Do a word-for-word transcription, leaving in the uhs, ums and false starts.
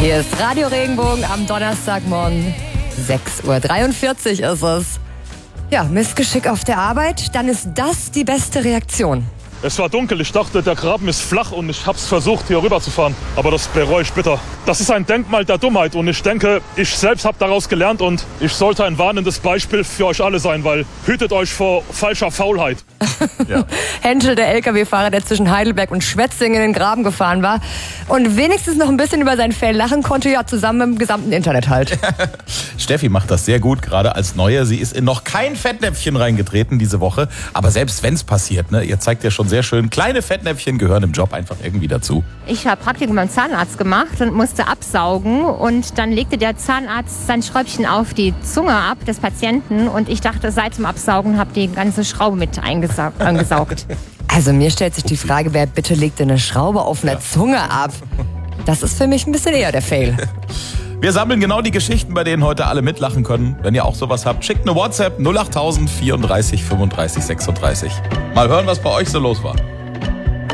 Hier ist Radio Regenbogen am Donnerstagmorgen. sechs Uhr dreiundvierzig ist es. Ja, Missgeschick auf der Arbeit, dann ist das die beste Reaktion. Es war dunkel, ich dachte, der Graben ist flach und ich hab's versucht, hier rüber zu fahren. Aber das bereue ich bitter. Das ist ein Denkmal der Dummheit und ich denke, ich selbst habe daraus gelernt und ich sollte ein warnendes Beispiel für euch alle sein, weil hütet euch vor falscher Faulheit. Ja. Henschel, der L K W-Fahrer, der zwischen Heidelberg und Schwetzingen in den Graben gefahren war und wenigstens noch ein bisschen über sein Fail lachen konnte, ja, zusammen mit dem gesamten Internet halt. Steffi macht das sehr gut, gerade als Neue. Sie ist in noch kein Fettnäpfchen reingetreten diese Woche. Aber selbst wenn es passiert, ne, ihr zeigt ja schon sehr schön, kleine Fettnäpfchen gehören im Job einfach irgendwie dazu. Ich habe Praktikum beim Zahnarzt gemacht und musste absaugen. Und dann legte der Zahnarzt sein Schräubchen auf die Zunge ab des Patienten. Und ich dachte, seit dem Absaugen habe die ganze Schraube mit eingesaugt. angesaugt. Also mir stellt sich die Frage, wer bitte legt denn eine Schraube auf einer ja. Zunge ab? Das ist für mich ein bisschen eher der Fail. Wir sammeln genau die Geschichten, bei denen heute alle mitlachen können. Wenn ihr auch sowas habt, schickt eine WhatsApp null acht tausend vierunddreißig fünfunddreißig sechsunddreißig. Mal hören, was bei euch so los war.